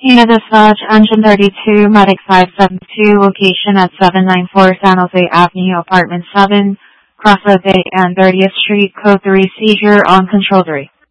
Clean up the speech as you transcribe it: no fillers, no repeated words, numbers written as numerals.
Unit Dispatch, Engine 32, Medic 572, location at 794 San Jose Avenue, Apartment 7, Crossroad Bay and 30th Street, Code 3, seizure on Control 3.